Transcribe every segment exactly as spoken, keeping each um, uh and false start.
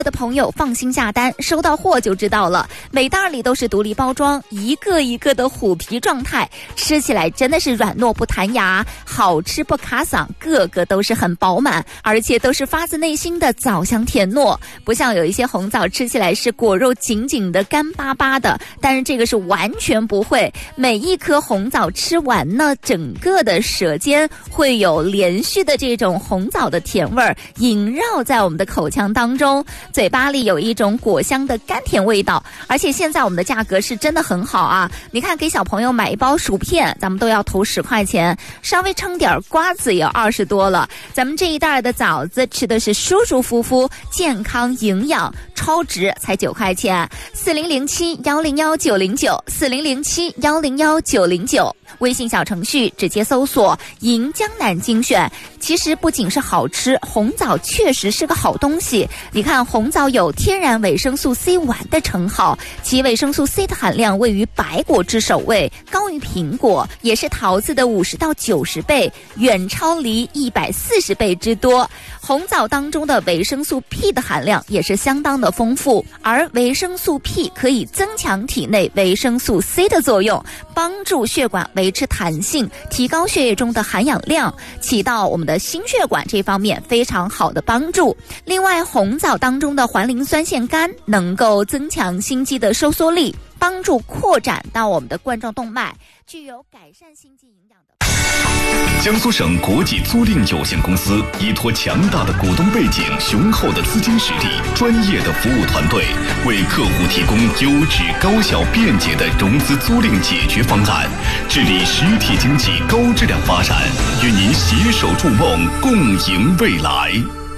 的朋友放心下单，收到货就知道了，每袋里都是独立包装，一个一个的虎皮状态，吃起来真的是软糯不弹牙，好吃不卡嗓，个个都是很饱满，而且都是发自内心的枣香甜糯，不像有一些红枣吃起来是果肉紧紧的干巴巴的，但是这个是完全不会，每一颗红枣吃完呢，整个的舌尖会有连续的这种红枣的甜味儿萦绕在我们的口腔当中，嘴巴里有一种果香的甘甜味道，而且现在我们的价格是真的很好啊！你看，给小朋友买一包薯片，咱们都要投十块钱，稍微称点瓜子也二十多了。咱们这一袋的枣子吃的是舒舒服服、健康营养，超值，才九块钱。四零零七幺零幺九零九，四零零七幺零幺九零九，微信小程序直接搜索“银江南精选”。其实不仅是好吃，红枣确实是个好东西。你看，红枣有天然维生素 C 丸的称号，其维生素 C 的含量位于百果之首位，高于苹果，也是桃子的五十到九十倍，远超梨一百四十倍之多。红枣当中的维生素 P 的含量也是相当的丰富，而维生素 P 可以增强体内维生素 C 的作用，帮助血管维持弹性，提高血液中的含氧量，起到我们的心血管这方面非常好的帮助。另外，红枣当中的环磷酸腺苷能够增强心肌的收缩力，帮助扩展到我们的冠状动脉，具有改善心肌营养的。 江苏省国际租赁有限公司依托强大的股东背景、雄厚的资金实力、专业的服务团队，为客户提供优质、高效、便捷的融资租赁解决方案，致力实体经济高质量发展，与您携手筑梦，共赢未来。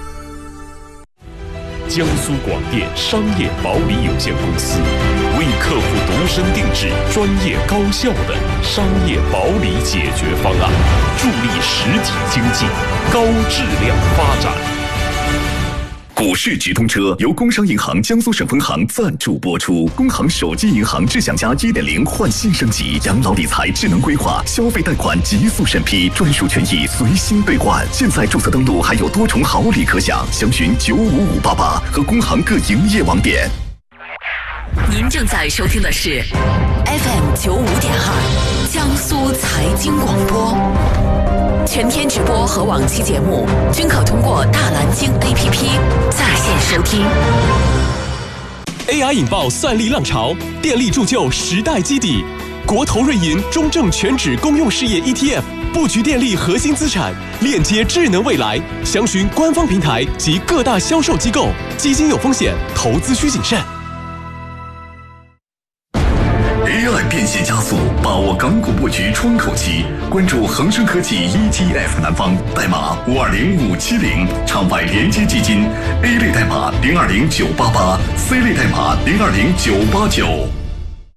江苏广电商业保理有限公司为客户度身定制专业高效的商业保理解决方案，助力实体经济高质量发展。 股市直通车由工商银行江苏省分行赞助播出。工行手机银行智享家 一点零 换新升级，养老理财智能规划，消费贷款极速审批，专属权益随心兑换。现在注册登录还有多重好礼可享，详询九五五八八和工行各营业网点。 您正在收听的是 F M 九五点二江苏财经广播。全天直播和往期节目均可通过大蓝鲸 A P P 在线收听。 A I 引爆算力浪潮，电力铸就时代基底。国投瑞银中证全指公用事业 E T F 布局电力核心资产，链接智能未来。详询官方平台及各大销售机构。基金有风险，投资需谨慎。 A I 变现加速，把握港股布局窗口期，关注恒生科技 E T F 南方，代码五二零五七零，场外连接基金 A 类代码零二零九八八 ，C 类代码零二零九八九。